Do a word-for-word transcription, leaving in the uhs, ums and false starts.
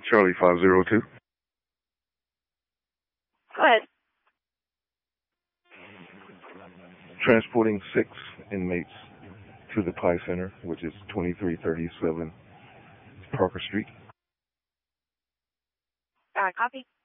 Charlie five zero two. Go ahead. Transporting six inmates to the Pi Center, which is twenty-three thirty-seven Parker Street. Uh, copy.